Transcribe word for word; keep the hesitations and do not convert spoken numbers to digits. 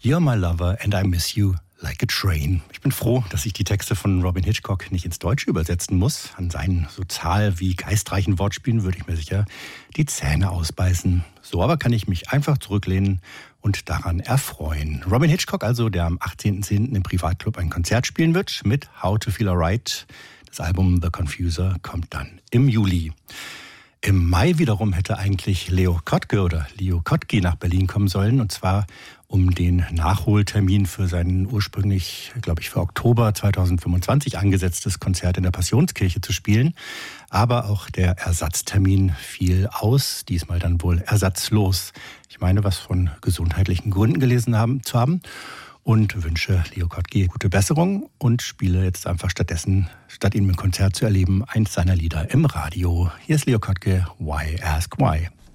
You're my lover and I miss you like a train. Ich bin froh, dass ich die Texte von Robyn Hitchcock nicht ins Deutsche übersetzen muss. An seinen so zahl- wie geistreichen Wortspielen würde ich mir sicher die Zähne ausbeißen. So aber kann ich mich einfach zurücklehnen und daran erfreuen. Robyn Hitchcock also, der am achtzehnten zehnten im Privatclub ein Konzert spielen wird mit How to Feel Alright. Das Album The Confuser kommt dann im Juli. Im Mai wiederum hätte eigentlich Leo Kottke oder Leo Kottke nach Berlin kommen sollen, und zwar um den Nachholtermin für sein ursprünglich, glaube ich, für Oktober zweitausendfünfundzwanzig angesetztes Konzert in der Passionskirche zu spielen. Aber auch der Ersatztermin fiel aus, diesmal dann wohl ersatzlos. Ich meine, was von gesundheitlichen Gründen gelesen haben, zu haben. Und wünsche Leo Kottke gute Besserung und spiele jetzt einfach stattdessen, statt ihn im Konzert zu erleben, eins seiner Lieder im Radio. Hier ist Leo Kottke, Why Ask Why?